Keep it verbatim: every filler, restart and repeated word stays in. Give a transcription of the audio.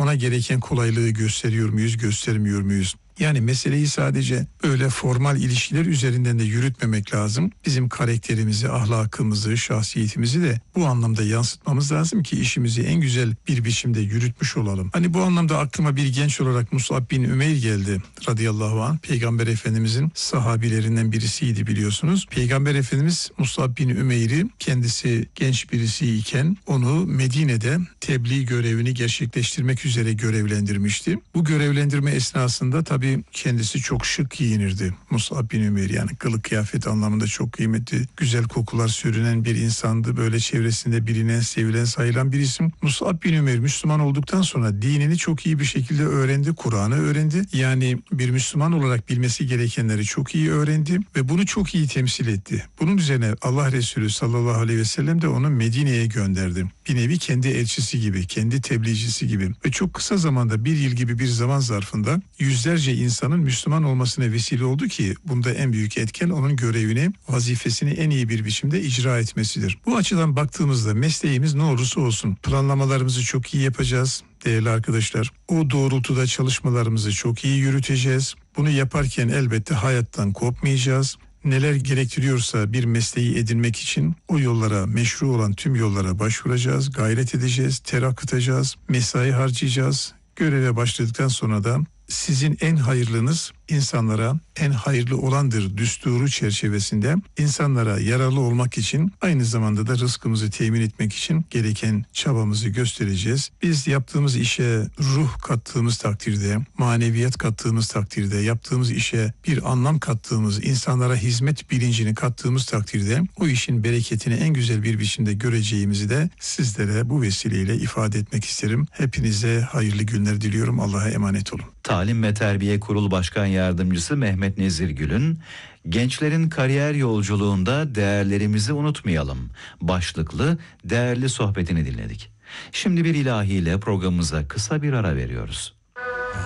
ona gereken kolaylığı gösteriyor muyuz, göstermiyor muyuz? Yani meseleyi sadece öyle formal ilişkiler üzerinden de yürütmemek lazım. Bizim karakterimizi, ahlakımızı, şahsiyetimizi de bu anlamda yansıtmamız lazım ki işimizi en güzel bir biçimde yürütmüş olalım. Hani bu anlamda aklıma bir genç olarak Mus'ab bin Ümeyr geldi radıyallahu anh. Peygamber Efendimizin sahabilerinden birisiydi biliyorsunuz. Peygamber Efendimiz Mus'ab bin Ümeyr'i kendisi genç birisiyken onu Medine'de tebliğ görevini gerçekleştirmek üzere görevlendirmişti. Bu görevlendirme esnasında tabii kendisi çok şık giyinirdi. Mus'ab bin Ümeyr, yani kılık kıyafet anlamında çok kıymetli, güzel kokular sürünen bir insandı. Böyle çevresinde bilinen, sevilen, sayılan bir isim. Mus'ab bin Ümeyr Müslüman olduktan sonra dinini çok iyi bir şekilde öğrendi. Kur'an'ı öğrendi. Yani bir Müslüman olarak bilmesi gerekenleri çok iyi öğrendi ve bunu çok iyi temsil etti. Bunun üzerine Allah Resulü sallallahu aleyhi ve sellem de onu Medine'ye gönderdi. Bir nevi kendi elçisi gibi, kendi tebliğcisi gibi ve çok kısa zamanda, bir yıl gibi bir zaman zarfında yüzlerce insanın Müslüman olmasına vesile oldu ki bunda en büyük etken onun görevini, vazifesini en iyi bir biçimde icra etmesidir. Bu açıdan baktığımızda mesleğimiz ne olursa olsun planlamalarımızı çok iyi yapacağız değerli arkadaşlar. O doğrultuda çalışmalarımızı çok iyi yürüteceğiz. Bunu yaparken elbette hayattan kopmayacağız. Neler gerektiriyorsa bir mesleği edinmek için o yollara, meşru olan tüm yollara başvuracağız, gayret edeceğiz, ter akıtacağız, mesai harcayacağız. Göreve başladıktan sonra da sizin en hayırlınız insanlara en hayırlı olandır düsturu çerçevesinde insanlara yararlı olmak için, aynı zamanda da rızkımızı temin etmek için gereken çabamızı göstereceğiz. Biz yaptığımız işe ruh kattığımız takdirde, maneviyat kattığımız takdirde, yaptığımız işe bir anlam kattığımız, insanlara hizmet bilincini kattığımız takdirde o işin bereketini en güzel bir biçimde göreceğimizi de sizlere bu vesileyle ifade etmek isterim. Hepinize hayırlı günler diliyorum. Allah'a emanet olun. Talim ve Terbiye Kurulu Başkan Yardımcısı Mehmet Nezir Gül'ün "Gençlerin kariyer yolculuğunda değerlerimizi unutmayalım" başlıklı değerli sohbetini dinledik. Şimdi bir ilahiyle programımıza kısa bir ara veriyoruz.